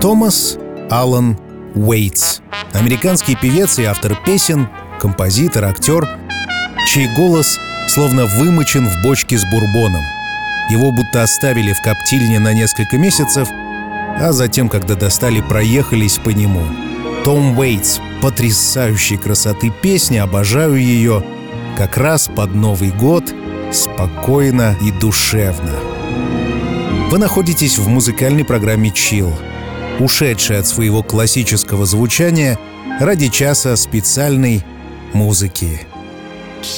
Томас Аллен Уэйтс. Американский певец и автор песен, композитор, актер, чей голос словно вымочен в бочке с бурбоном. Его будто оставили в коптильне на несколько месяцев, а затем, когда достали, проехались по нему. Том Уэйтс. Потрясающей красоты песня, обожаю ее. Как раз под Новый год, спокойно и душевно. Вы находитесь в музыкальной программе Chill, ушедшей от своего классического звучания ради часа специальной музыки.